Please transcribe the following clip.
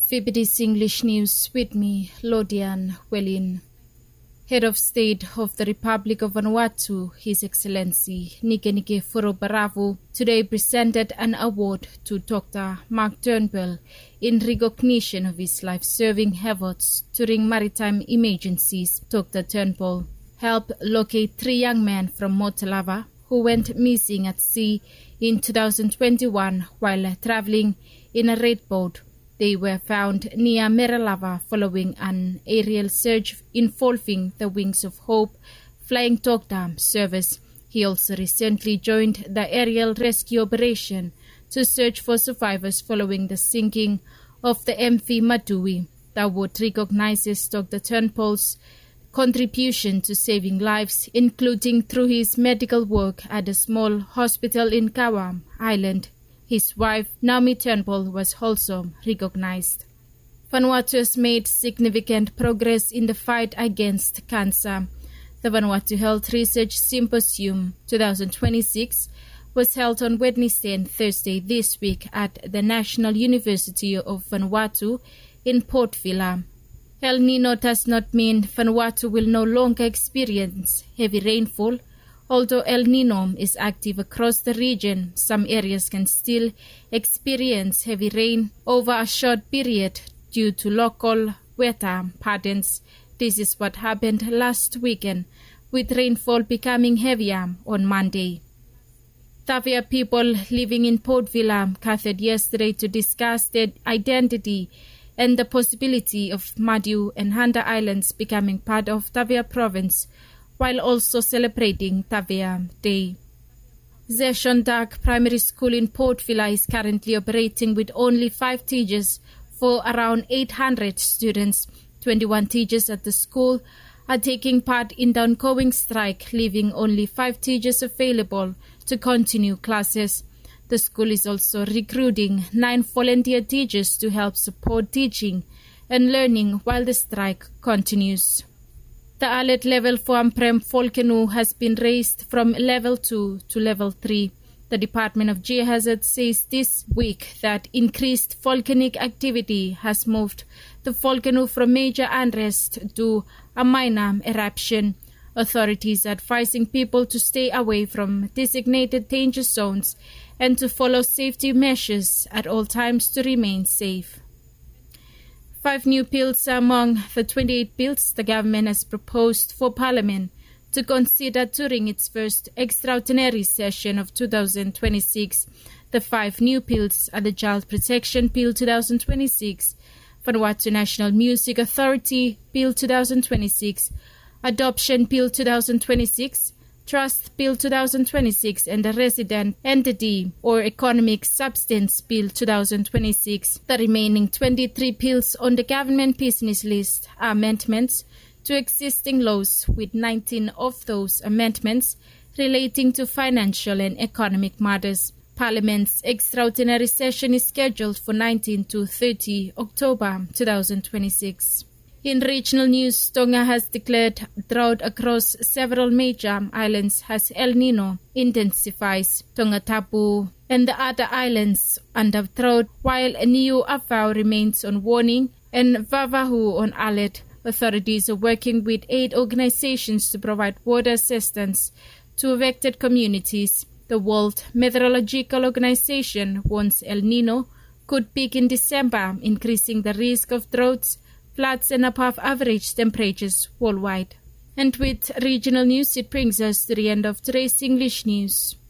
VBD's English News with me, Lodian Welin. Head of State of the Republic of Vanuatu, His Excellency Nikenike Furobaravu, today presented an award to Dr. Mark Turnbull in recognition of his life-saving efforts during maritime emergencies. Dr. Turnbull helped locate 3 young men from Motalava who went missing at sea in 2021 while traveling in a red boat. They were found near Meralava following an aerial search involving the Wings of Hope Flying Doctor service. He also recently joined the aerial rescue operation to search for survivors following the sinking of the MV Madui. The award recognizes Dr. Turnbull's contribution to saving lives, including through his medical work at a small hospital in Kawam Island. His wife, Naomi Turnbull, was also recognized. Vanuatu has made significant progress in the fight against cancer. The Vanuatu Health Research Symposium 2026 was held on Wednesday and Thursday this week at the National University of Vanuatu in Port Vila. El Nino does not mean Vanuatu will no longer experience heavy rainfall. Although El Nino is active across the region, some areas can still experience heavy rain over a short period due to local weather patterns. This is what happened last weekend, with rainfall becoming heavier on Monday. Tavia people living in Port Vila gathered yesterday to discuss their identity and the possibility of Madiu and Handa Islands becoming part of Tavia province, while also celebrating Tavia Day. Zeshondak Primary School in Port Vila is currently operating with only 5 teachers for around 800 students. 21 teachers at the school are taking part in the ongoing strike, leaving only 5 teachers available to continue classes. The school is also recruiting 9 volunteer teachers to help support teaching and learning while the strike continues. The alert level for Amprem Volcano has been raised from level 2 to level 3. The Department of Geohazard says this week that increased volcanic activity has moved the volcano from major unrest to a minor eruption. Authorities are advising people to stay away from designated danger zones and to follow safety measures at all times to remain safe. 5 new bills are among the 28 bills the government has proposed for Parliament to consider during its first extraordinary session of 2026. The 5 new bills are the Child Protection Bill 2026, Vanuatu National Music Authority Bill 2026, Adoption Bill 2026, Trust Bill 2026 and the Resident Entity or Economic Substance Bill 2026. The remaining 23 bills on the government business list are amendments to existing laws, with 19 of those amendments relating to financial and economic matters. Parliament's extraordinary session is scheduled for 19 to 30 October 2026. In regional news, Tonga has declared drought across several major islands as El Nino intensifies. Tongatapu and the other islands under drought, while Niu Afau remains on warning and Vavahu on alert. Authorities are working with 8 organizations to provide water assistance to affected communities. The World Meteorological Organization warns El Nino could peak in December, increasing the risk of droughts, floods and above average temperatures worldwide. And with regional news, it brings us to the end of today's English news.